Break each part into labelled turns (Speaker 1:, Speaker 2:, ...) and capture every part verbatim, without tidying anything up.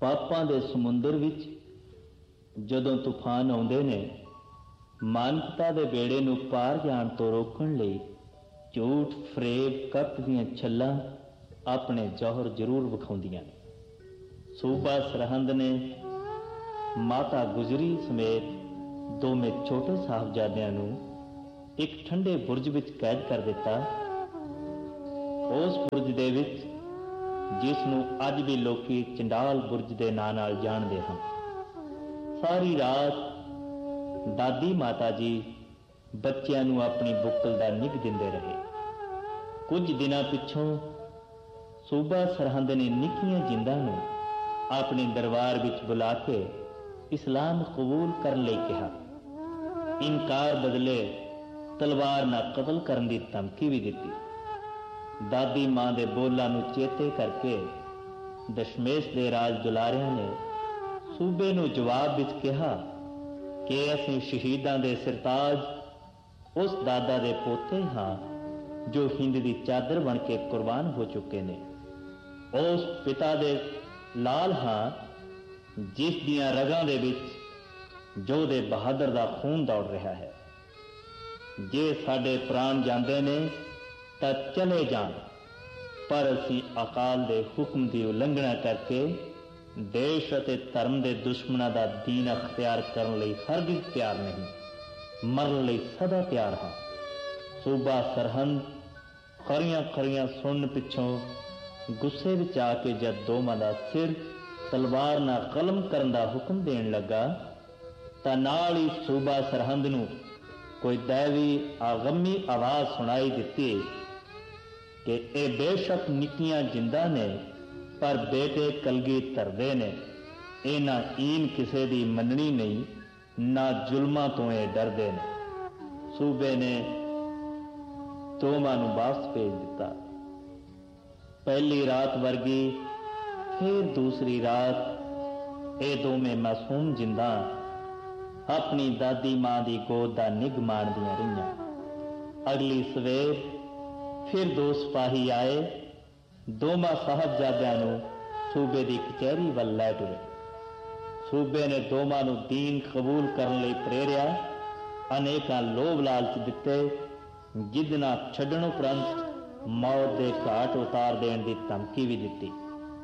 Speaker 1: पापां दे समुंदर विच जदों तूफान आउंदे ने, मानवता दे बेड़े नूं पार जाण तो रोकण लई झूठ, फरेब, कपट दीआं छल्लां अपने जौहर जरूर विखाउंदियां ने। सूबा सरहंद ने माता गुजरी समेत दोवें छोटे साहबजादियां नूं एक ठंडे बुरज विच कैद कर दिता। उस बुरज दे विच जिस नूं अज भी लोकी चंडाल बुरज दे नां नाल जाणदे हन। सारी रात दादी माता जी बच्चियां नूं अपनी बुक्कल दा निग दिंदे रहे। कुछ दिनां पिछों सूबा सरहंद ने निक्कियां जिंदां नूं अपने दरबार विच बुला के इस्लाम कबूल करन लई कहा। इनकार बदले तलवार नाल कतल करन दी धमकी भी दित्ती। दादी मां दे बोलां नूं चेते करके दशमेश दे राज दुलारियां ने सूबे नूं जवाब विच कहा कि असीं शहीदां दे सिरताज उस दादा दे पोते हां जो हिंद दी चादर बन के कुर्बान हो चुके ने। उस पिता दे लाल हां जिस दियां रगां दे विच जोधे बहादुर दा खून दौड़ रहा है। जे साडे प्राण जांदे ने तां चले जाण, पर असीं अकाल दे हुक्म दी उलंघना करके देश अते धर्म दे दुश्मनां दा दीन अख्तियार करन लई हरगिज़ तैयार नहीं, मरन लई सदा तैयार हां। सूबा सरहंद खरियां खरियां सुनन पिछों गुस्से विच आके जद दोवां दा सिर तलवार नाल कलम करन दा हुक्म देण लगा तां नाल ही सूबा सरहंद नूं कोई दैवी आगमी आवाज़ सुनाई दित्ती कि ए बेशक निक्कियां जिंदा ने पर बेटे कलगी धरदे ने। इन्हां ईन किसे दी मननी नहीं, ना जुल्मां तो ये डरदे ने। सूबे ने दोवां नूं वापस भेज दिता। पहली रात वर्गी फिर दूसरी रात ये दोवें मासूम जिंदा अपनी दादी मां दी गोद दा निग माणदियां रहियां। अगली सवेर फिर दो सिपाही आए, दोवां साहबजादियां नूं सूबे दी कचहरी वल लै टुरे। सूबे ने दोवां नूं दीन कबूल करन लई प्रेरिया, अनेकां लोभ लालच दिते, जिद नाल छड्डण उपरंत मौत दे घाट उतार देण दी धमकी भी दित्ती।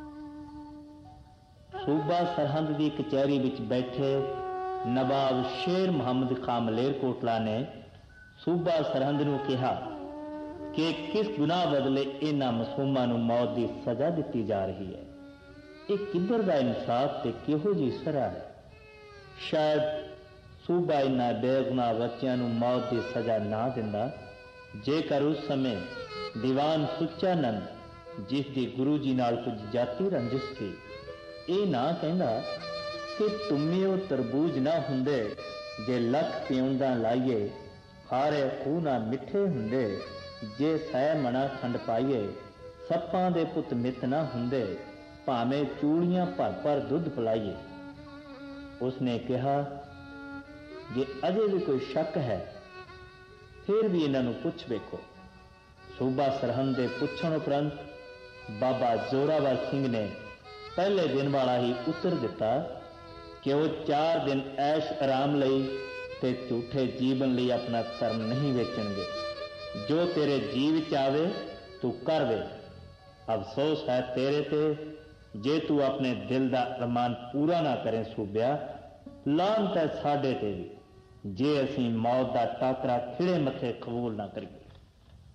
Speaker 1: सूबा सरहंद दी कचहरी विच बैठे नवाब शेर मुहम्मद खां मलेरकोटला ने सूबा सरहंद नूं कहा कि किस गुनाह बदले इन्हां मासूमां नूं मौत की सज़ा दी जा रही है। ये किधर का इंसाफ ते किहो जी सरा है। शायद सूबा इन्हां बेगुनाह बच्चियां नूं मौत की सज़ा ना दिंदा जेकर उस समय दीवान सुच्चा नंद जिसकी गुरु जी नाल कुछ जाती रंजिश थी ये ना कहंदा कि तुम्हें वो तरबूज ना हुंदे जे लख पिउंदा लाइए, खारे खूह ना मिठे हुंदे जे सै मना खंड पाइए, सप्पां दे पुत मित ना हुंदे भावें चूड़ियां भर भर दुध पिलाइए। उसने कहा जे अजे भी कोई शक है फिर भी इन्हां नूं पुछ वेखो। सूबा सरहंद दे पुछण उपरंत बाबा जोरावर सिंह ने पहले दिन वाला ही उत्तर दिता कि वो चार दिन ऐश आराम लई ते झूठे जीवन लई अपना धर्म नहीं वेचणगे। जो तेरे जी विच आवे तू कर वे। अफसोस है तेरे ते जे तू अपने दिल दा अरमान पूरा ना करें सूबिया, लानत है साडे ते भी जे असीं मौत दा टाकरा खिड़े मथे कबूल ना करिए।